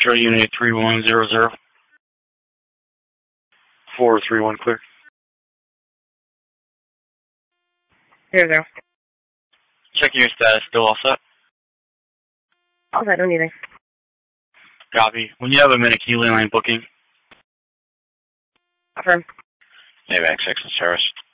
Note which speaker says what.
Speaker 1: Trail Unit 3100. 431 clear.
Speaker 2: 00.
Speaker 1: Checking your status, still all set?
Speaker 2: All set, don't need it.
Speaker 1: Copy. When you have a minute, can you lay line booking?
Speaker 2: Affirm.
Speaker 3: AVAC 6 and service.